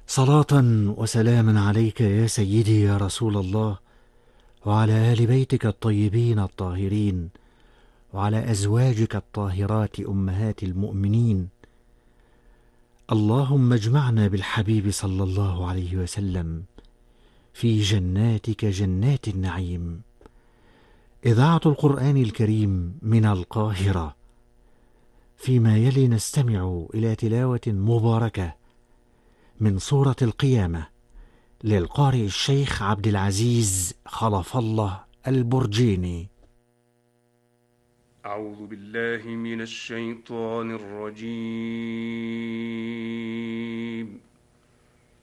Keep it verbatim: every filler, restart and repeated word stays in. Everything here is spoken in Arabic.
صلاة وسلاما عليك يا سيدي يا رسول الله، وعلى آل بيتك الطيبين الطاهرين، وعلى أزواجك الطاهرات أمهات المؤمنين. اللهم اجمعنا بالحبيب صلى الله عليه وسلم في جناتك جنات النعيم. إذاعة القرآن الكريم من القاهرة. فيما يلي نستمع إلى تلاوة مباركة من سورة القيامة للقارئ الشيخ عبد العزيز خلف الله البرجيني. أعوذ بالله من الشيطان الرجيم.